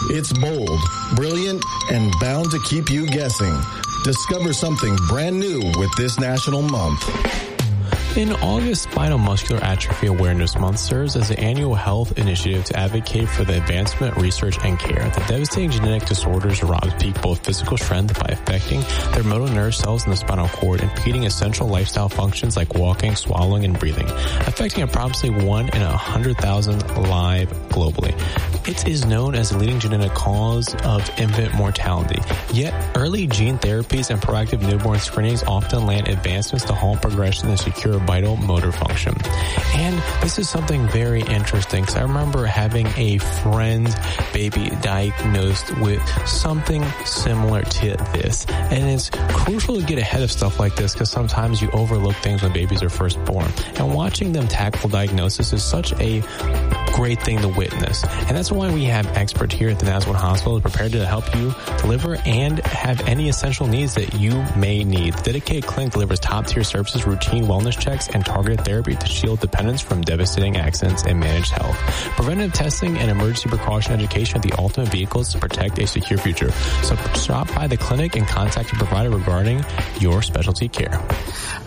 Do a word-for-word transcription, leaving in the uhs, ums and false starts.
It's bold, brilliant, and bound to keep you guessing. Discover something brand new with this National Month. In August, Spinal Muscular Atrophy Awareness Month serves as an annual health initiative to advocate for the advancement, research, and care. The devastating genetic disorders robs people both physical strength by affecting their motor nerve cells in the spinal cord, impeding essential lifestyle functions like walking, swallowing, and breathing, affecting approximately one in a hundred thousand live globally. It is known as the leading genetic cause of infant mortality. Yet, early gene therapies and proactive newborn screenings often land advancements to halt progression and secure vital motor function. And this is something very interesting because I remember having a friend's baby diagnosed with something similar to this. And it's crucial to get ahead of stuff like this because sometimes you overlook things when babies are first born. And watching them tackle diagnosis is such a great thing to witness. And that's why we have experts here at the Nazarene Hospital prepared to help you deliver and have any essential needs that you may need. The dedicated clinic delivers top-tier services, routine wellness checks, and targeted therapy to shield dependents from devastating accidents and manage health. Preventive testing and emergency precaution education are the ultimate vehicles to protect a secure future. So stop by the clinic and contact your provider regarding your specialty care.